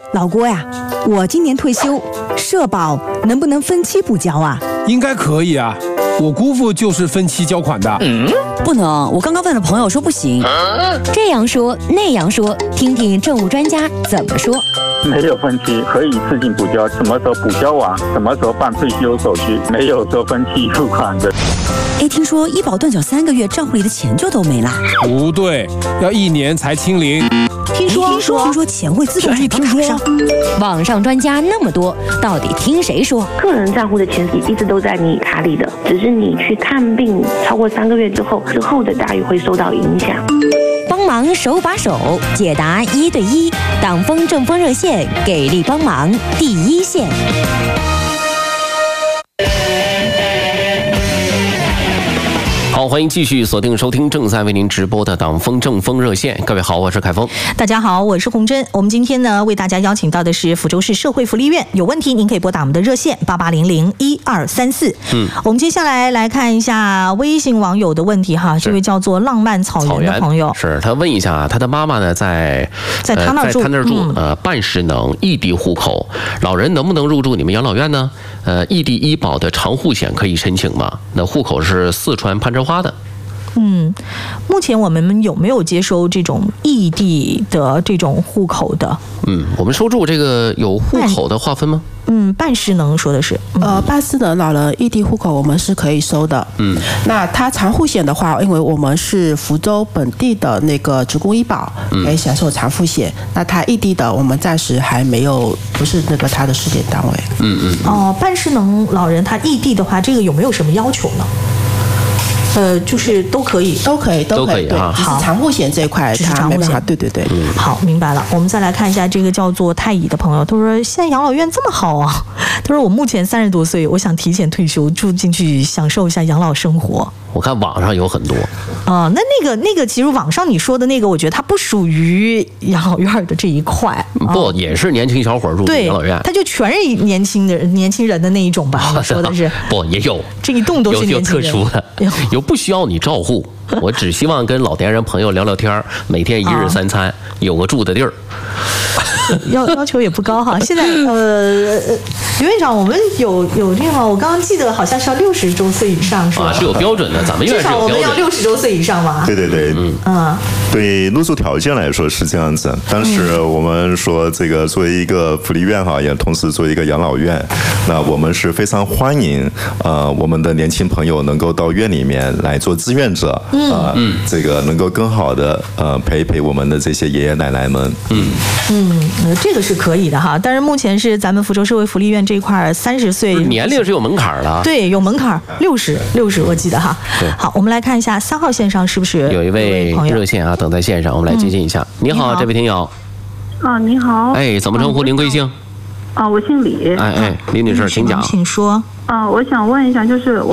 老郭呀，我今年退休，社保能不能分期补交啊？ 应该可以啊，我姑父就是分期交款的。 不能，我刚刚问了朋友说不行。 这样说那样说，听听政务专家怎么说。 没有分期，可以自行补交，什么时候补交完，什么时候办退休手续，没有说分期付款的。 听说医保断缴3个月，账户里的钱就都没了。 不对，要1年才清零。 听说钱会自动转到卡上。 网上专家那么多，到底听谁说？ 个人账户的钱一直都在你卡里的，只是你去看病超过3个月之后的待遇会受到影响。 帮忙手把手解答1对1，党风政风热线给力帮忙第一线。 好，欢迎继续锁定收听正在为您直播的党风政风热线。各位好，我是凯峰。 大家好，我是洪真。我们今天呢，为大家邀请到的是福州市社会福利院，有问题您可以拨打我们的热线88001234。我们接下来看一下微信网友的问题哈，这位叫做浪漫草原的朋友， 是他问一下，他的妈妈呢在他那儿住，半失能，异地户口，老人能不能入住你们养老院呢？异地医保的长户险可以申请吗？那户口是四川攀枝花的。 目前我们有没有接收这种异地的这种户口的？ 我们收住这个有户口的划分吗？ 半失能说的是， 半失能老人异地户口我们是可以收的。那他长户险的话，因为我们是福州本地的那个职工医保，可以享受长户险。那他异地的，我们暂时还没有，不是那个他的试点单位。 半失能老人他异地的话，这个有没有什么要求呢？就是都可以啊。 只是长户险这一块他没办法。对。 好，明白了。我们再来看一下这个叫做太乙的朋友，他说现在养老院这么好啊，他说我目前30多岁，我想提前退休住进去享受一下养老生活。 我看网上有很多那个其实网上你说的那个，我觉得它不属于养老院的这一块。 不，也是年轻小伙入住养老院， 它就全是年轻人的那一种吧？你说的是？ 不，也有这一栋都是年轻人， 有特殊的，有不需要你照顾。我只希望跟老年人朋友聊聊天，每天1日3餐，有个住的地儿。 要求也不高哈。现在刘院长，我们有这个吗？我刚刚记得好像是要60周岁以上是吧？ 是有标准的，咱们院是有标准。 至少我们要60周岁以上吧？ 对。对入住条件来说是这样子。当时我们说这个作为一个福利院哈，也同时作为一个养老院，那我们是非常欢迎我们的年轻朋友能够到院里面来做志愿者，这个能够更好的陪一陪我们的这些爷爷奶奶们。 这个是可以的哈，但是目前是咱们福州社会福利院这一块30岁年龄是有门槛的。 对，有门槛，60我记得哈。好，我们来看一下3号线上是不是有一位热线啊等在线上，我们来接近一下。你好，这位听友。 你好。 怎么称呼？您贵姓？ 我姓李。 李女士，请讲。 请说。 我想问一下，就是